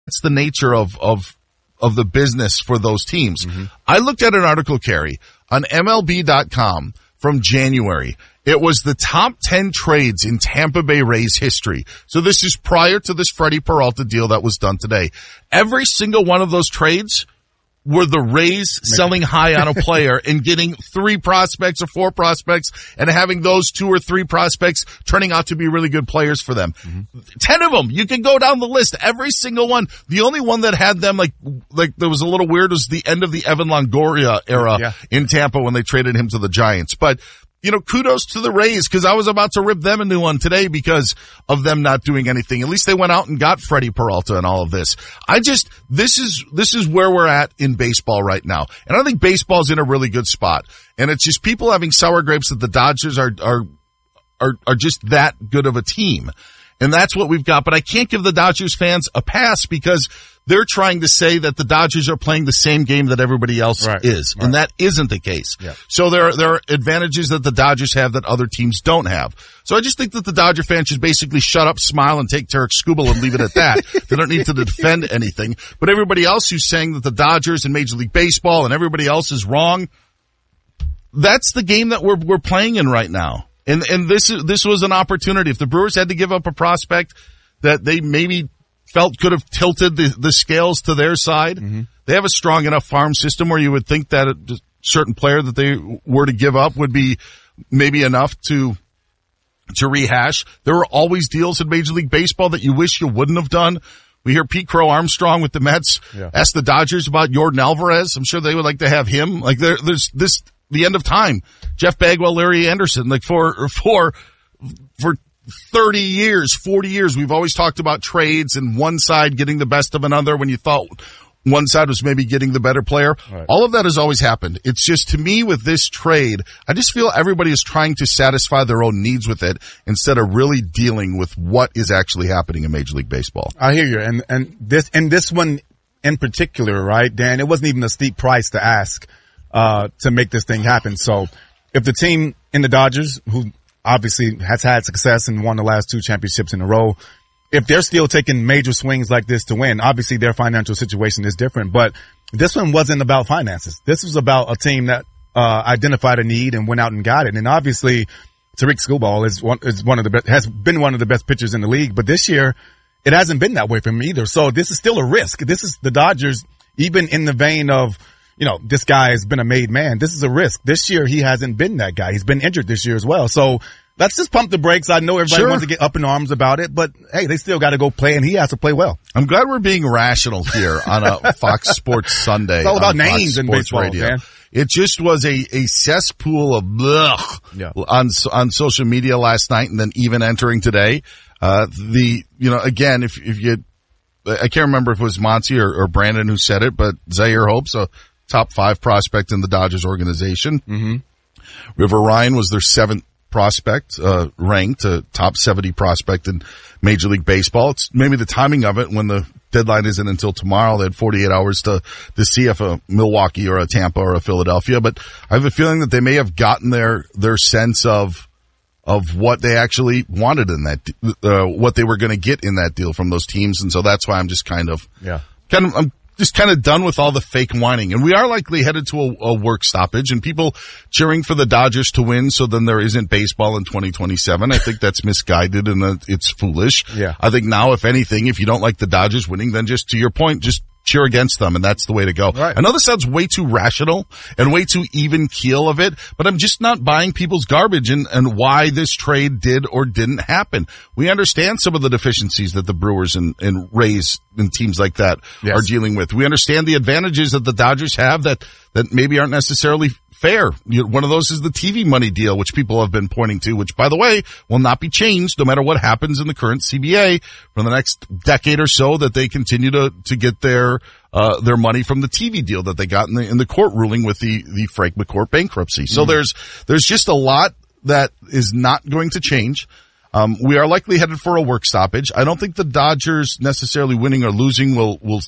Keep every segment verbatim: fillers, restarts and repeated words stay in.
that's the nature of, of, of the business for those teams. Mm-hmm. I looked at an article, Kerry, on M L B dot com from January. It was the top ten trades in Tampa Bay Rays history. So this is prior to this Freddie Peralta deal that was done today. Every single one of those trades were the Rays selling high on a player and getting three prospects or four prospects and having those two or three prospects turning out to be really good players for them. Mm-hmm. Ten of them. You can go down the list. Every single one. The only one that had them like, like there was a little weird was the end of the Evan Longoria era yeah. in Tampa when they traded him to the Giants. But you know, kudos to the Rays because I was about to rip them a new one today because of them not doing anything. At least they went out and got Freddie Peralta and all of this. I just, this is, this is where we're at in baseball right now. And I think baseball's in a really good spot. And it's just people having sour grapes that the Dodgers are, are, are, are just that good of a team. And that's what we've got. But I can't give the Dodgers fans a pass because they're trying to say that the Dodgers are playing the same game that everybody else right, is. Right. And that isn't the case. Yeah. So there are, there are advantages that the Dodgers have that other teams don't have. So I just think that the Dodger fans should basically shut up, smile, and take Tarek Skubal and leave it at that. They don't need to defend anything. But everybody else who's saying that the Dodgers and Major League Baseball and everybody else is wrong, that's the game that we're, we're playing in right now. And, and this, this was an opportunity. If the Brewers had to give up a prospect that they maybe felt could have tilted the, the scales to their side, mm-hmm. they have a strong enough farm system where you would think that a certain player that they were to give up would be maybe enough to, to rehash. There are always deals in Major League Baseball that you wish you wouldn't have done. We hear Pete Crow Armstrong with the Mets yeah. ask the Dodgers about Yordan Alvarez. I'm sure they would like to have him. Like there, there's this, the end of time. Jeff Bagwell, Larry Anderson, like for, for, for thirty years, forty years, we've always talked about trades and one side getting the best of another when you thought one side was maybe getting the better player. Right. All of that has always happened. It's just, to me, with this trade, I just feel everybody is trying to satisfy their own needs with it instead of really dealing with what is actually happening in Major League Baseball. I hear you. And, and this, and this one in particular, right, Dan, it wasn't even a steep price to ask, uh, to make this thing happen. So if the team in the Dodgers, who obviously has had success and won the last two championships in a row, if they're still taking major swings like this to win, obviously their financial situation is different, but this one wasn't about finances. This was about a team that, uh, identified a need and went out and got it. And obviously Tarek Skubal is one, is one of the best, has been one of the best pitchers in the league, but this year it hasn't been that way for him either. So this is still a risk. This is the Dodgers, even in the vein of, you know, this guy has been a made man. This is a risk. This year he hasn't been that guy. He's been injured this year as well. So let's just pump the brakes. I know everybody sure. wants to get up in arms about it, but hey, they still got to go play, and he has to play well. I'm glad we're being rational here on a Fox Sports Sunday. It's all about names in baseball, radio. Man. It just was a, a cesspool of blech yeah. on on social media last night, and then even entering today. Uh, the you know again, if if you, I can't remember if it was Monty or, or Brandon who said it, but Zaire Hope's a top five prospect in the Dodgers organization. Mm-hmm. River Ryan was their seventh prospect, uh, ranked a top seventy prospect in Major League Baseball. It's maybe the timing of it when the deadline isn't until tomorrow. They had forty-eight hours to, to see if a Milwaukee or a Tampa or a Philadelphia, but I have a feeling that they may have gotten their, their sense of, of what they actually wanted in that, uh, what they were going to get in that deal from those teams. And so that's why I'm just kind of, yeah, kind of, I'm just kind of done with all the fake whining. And we are likely headed to a, a work stoppage and people cheering for the Dodgers to win. So then there isn't baseball in twenty twenty-seven. I think that's misguided and it's foolish. Yeah. I think now, if anything, if you don't like the Dodgers winning, then just to your point, just cheer against them, and that's the way to go. Right. I know this sounds way too rational and way too even keel of it, but I'm just not buying people's garbage and, and why this trade did or didn't happen. We understand some of the deficiencies that the Brewers and, and Rays and teams like that yes. are dealing with. We understand the advantages that the Dodgers have that, that maybe aren't necessarily fair. One of those is the T V money deal, which people have been pointing to, which, by the way, will not be changed no matter what happens in the current C B A for the next decade or so, that they continue to, to get their, uh, their money from the T V deal that they got in the, in the court ruling with the, the Frank McCourt bankruptcy. So mm-hmm. there's, there's just a lot that is not going to change. Um, we are likely headed for a work stoppage. I don't think the Dodgers necessarily winning or losing will, will,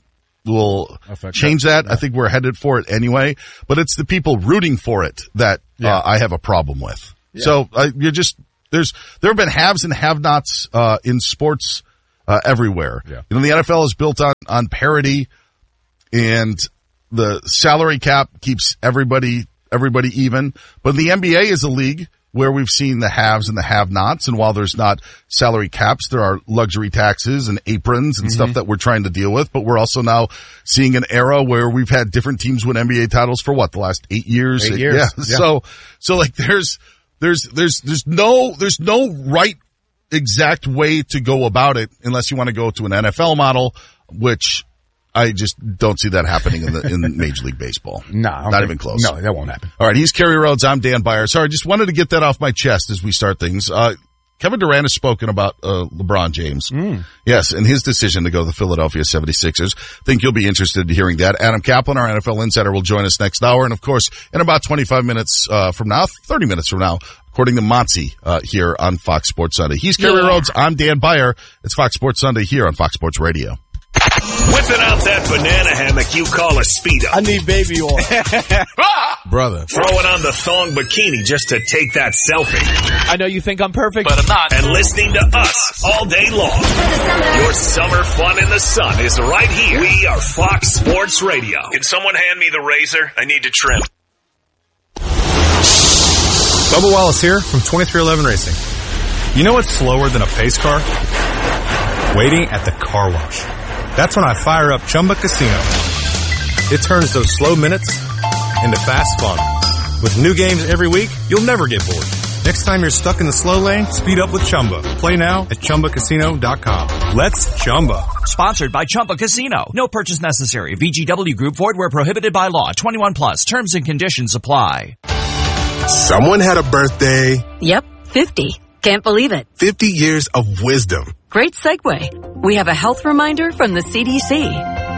will Affect change that. that. Yeah. I think we're headed for it anyway, but it's the people rooting for it that yeah. uh, I have a problem with. Yeah. So uh, you're just, there's, there have been haves and have-nots, uh, in sports, uh, everywhere. Yeah. You know, the N F L is built on, on parity, and the salary cap keeps everybody, everybody even. But the N B A is a league where we've seen the haves and the have-nots, and while there's not salary caps, there are luxury taxes and aprons and mm-hmm. stuff that we're trying to deal with. But we're also now seeing an era where we've had different teams win N B A titles for what, the last eight years? Eight years. Yeah. yeah. So, so like there's, there's, there's, there's no, there's no right exact way to go about it unless you want to go to an N F L model, which I just don't see that happening in the in Major League Baseball. No, not think, even close. No, that won't happen. All right, he's Kerry Rhodes. I'm Dan Byer. Sorry, just wanted to get that off my chest as we start things. Uh, Kevin Durant has spoken about uh, LeBron James. Mm. Yes, and his decision to go to the Philadelphia seventy-sixers. Think you'll be interested in hearing that. Adam Kaplan, our N F L insider, will join us next hour. And, of course, in about twenty-five minutes uh, from now, thirty minutes from now, according to Monty uh, here on Fox Sports Sunday. He's Kerry yeah. Rhodes. I'm Dan Byer. It's Fox Sports Sunday here on Fox Sports Radio. Whipping out that banana hammock you call a Speedo. I need baby oil. Brother. Throwing on the thong bikini just to take that selfie. I know you think I'm perfect, but I'm not. And listening to us all day long. Your summer fun in the sun is right here. We are Fox Sports Radio. Can someone hand me the razor? I need to trim. Bubba Wallace here from twenty-three eleven Racing. You know what's slower than a pace car? Waiting at the car wash. That's when I fire up Chumba Casino. It turns those slow minutes into fast fun. With new games every week, you'll never get bored. Next time you're stuck in the slow lane, speed up with Chumba. Play now at Chumba Casino dot com. Let's Chumba. Sponsored by Chumba Casino. No purchase necessary. V G W Group. Void where prohibited by law. twenty-one plus. Terms and conditions apply. Someone had a birthday. Yep, fifty. Can't believe it. fifty years of wisdom. Great segue. We have a health reminder from the C D C.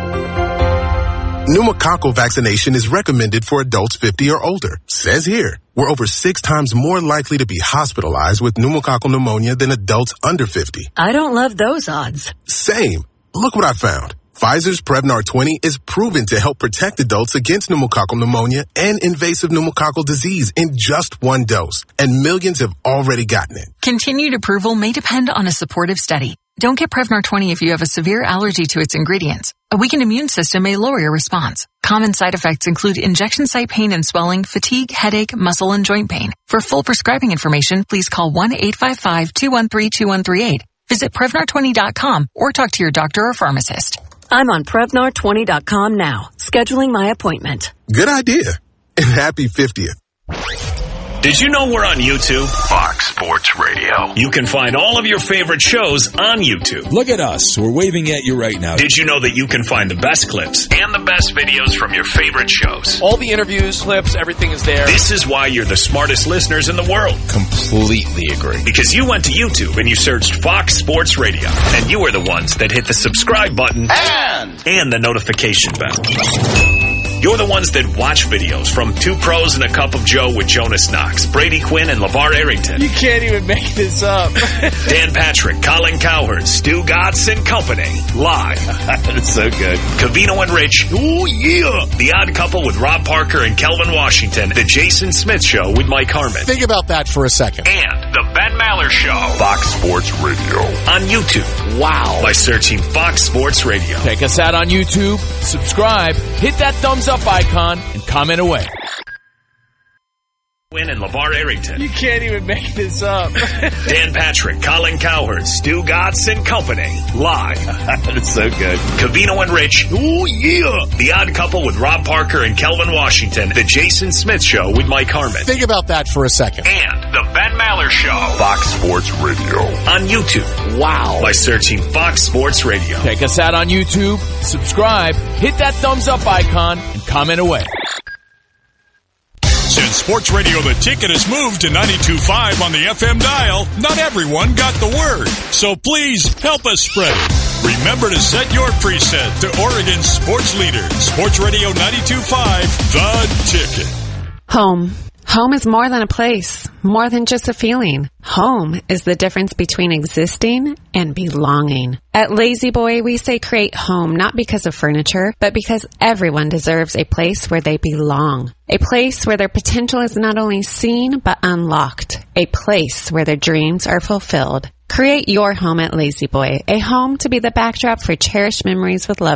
Pneumococcal vaccination is recommended for adults fifty or older. Says here, we're over six times more likely to be hospitalized with pneumococcal pneumonia than adults under fifty. I don't love those odds. Same. Look what I found. Pfizer's Prevnar twenty is proven to help protect adults against pneumococcal pneumonia and invasive pneumococcal disease in just one dose. And millions have already gotten it. Continued approval may depend on a supportive study. Don't get Prevnar twenty if you have a severe allergy to its ingredients. A weakened immune system may lower your response. Common side effects include injection site pain and swelling, fatigue, headache, muscle, and joint pain. For full prescribing information, please call one eight five five, two one three, two one three eight. Visit Prevnar twenty dot com or talk to your doctor or pharmacist. I'm on Prevnar twenty dot com now, scheduling my appointment. Good idea. And happy fiftieth. Did you know we're on YouTube? Fox Sports Radio. You can find all of your favorite shows on YouTube. Look at us. We're waving at you right now. Did you know that you can find the best clips and the best videos from your favorite shows? All the interviews, clips, everything is there. This is why you're the smartest listeners in the world. Completely agree. Because you went to YouTube and you searched Fox Sports Radio. And you are the ones that hit the subscribe button and, and the notification bell. You're the ones that watch videos from Two Pros and a Cup of Joe with Jonas Knox, Brady Quinn, and LeVar Arrington. You can't even make this up. Dan Patrick, Colin Cowherd, Stu Gatz and Company. Live. That's so good. Covino and Rich. Oh, yeah. The Odd Couple with Rob Parker and Kelvin Washington. The Jason Smith Show with Mike Harmon. Think about that for a second. And The Ben Maller Show. Fox Sports Radio. On YouTube. Wow. By searching Fox Sports Radio. Check us out on YouTube. Subscribe. Hit that thumbs up icon and comment away. Quinn and LeVar Arrington. You can't even make this up. Dan Patrick, Colin Cowherd, Stu Gatz and Company. Live. That's so good. Covino and Rich. Oh, yeah. The Odd Couple with Rob Parker and Kelvin Washington. The Jason Smith Show with Mike Harmon. Think about that for a second. And The Ben Maller Show. Fox Sports Radio. On YouTube. Wow. By searching Fox Sports Radio. Check us out on YouTube. Subscribe. Hit that thumbs up icon and comment away. Since Sports Radio The Ticket has moved to ninety-two point five on the F M dial, not everyone got the word. So please help us spread it. Remember to set your preset to Oregon's sports leader, Sports Radio ninety-two point five, The Ticket. Home. Home is more than a place, more than just a feeling. Home is the difference between existing and belonging. At Lazy Boy, we say create home not because of furniture, but because everyone deserves a place where they belong. A place where their potential is not only seen, but unlocked. A place where their dreams are fulfilled. Create your home at Lazy Boy, a home to be the backdrop for cherished memories with love.